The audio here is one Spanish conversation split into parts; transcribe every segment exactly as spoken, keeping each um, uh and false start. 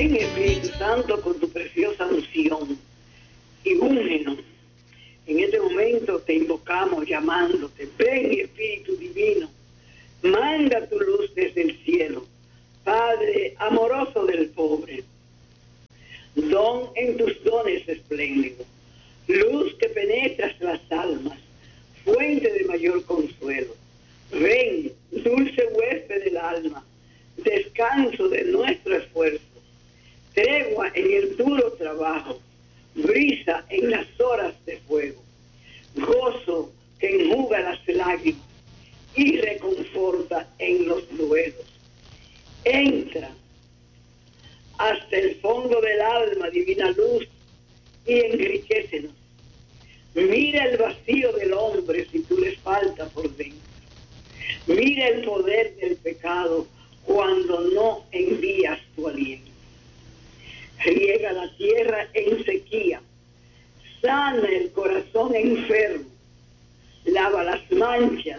Ven, Espíritu Santo, con tu preciosa unción y únenos. En este momento te invocamos llamándote. Ven, Espíritu Divino, manda tu luz desde el cielo. Padre amoroso del pobre, don en tus dones espléndidos, luz que penetras las almas, fuente de mayor consuelo. Ven, dulce huésped del alma, descanso de nuestro esfuerzo, tregua en el duro trabajo, brisa en las horas de fuego, gozo que enjuga las lágrimas y reconforta en los duelos. Entra hasta el fondo del alma, divina luz, y enriquecenos. Mira el vacío del hombre si tú les falta por dentro. Mira el poder del pecado cuando no envías tu aliento. Riega la tierra en sequía, sana el corazón enfermo, lava las manchas,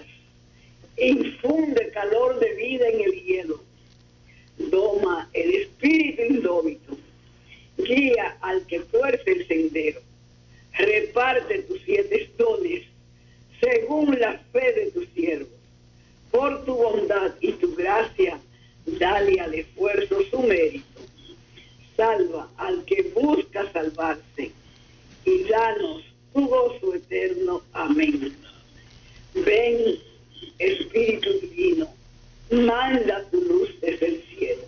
infunde calor de vida en el hielo, doma el espíritu indómito, guía al que tuerce el sendero, reparte tus siete dones según la fe de tus siervos. Por tu bondad y tu gracia, dale al esfuerzo su mérito. Salva al que busca salvarse y danos tu gozo eterno. Amén. Ven, Espíritu Divino, manda tu luz desde el cielo.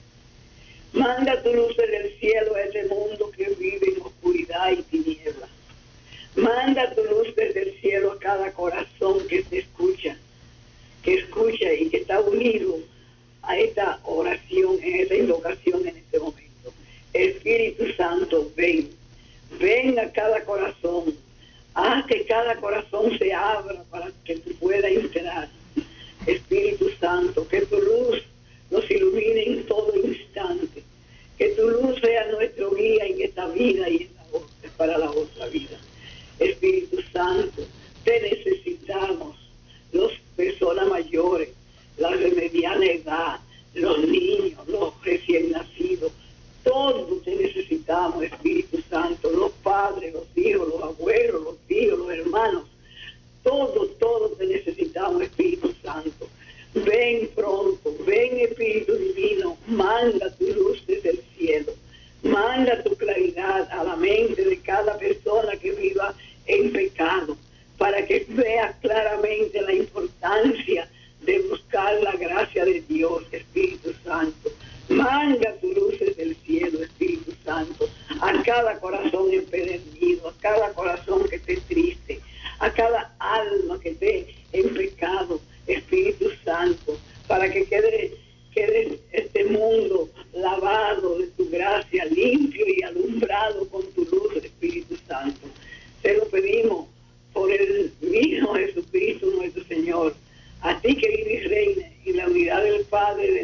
Manda tu luz desde el cielo a este mundo que vive en oscuridad y tinieblas. Manda tu luz desde el cielo a cada corazón que te escucha, que escucha y que está unido a esta oración, en esta invocación en este momento. Espíritu Santo, ven, ven a cada corazón, haz que cada corazón se abra para que tú puedas entrar. Espíritu Santo, que tu luz nos ilumine en todo instante, que tu luz sea nuestro guía en esta vida y en la otra, para la otra vida. Espíritu Santo, te necesitamos, las personas mayores, las de mediana edad, los niños, los recién nacidos, todos te necesitamos, Espíritu Santo, los padres, los hijos, los abuelos, los tíos, los hermanos, todos, todos te necesitamos, Espíritu Santo. Ven pronto, ven Espíritu Divino, manda tu luz desde el cielo, manda tu claridad a la mente de cada persona que viva en pecado, para que vea claramente la importancia de buscar la gracia de Dios, Espíritu Santo. Manda tu luz desde el cielo, Espíritu Santo, a cada corazón empedernido, a cada corazón que esté triste, a cada alma que esté en pecado, Espíritu Santo, para que quede, quede este mundo lavado de tu gracia, limpio y alumbrado con tu luz, Espíritu Santo. Te lo pedimos por el mismo Jesucristo nuestro Señor, a ti que vives y reinas en la unidad del Padre,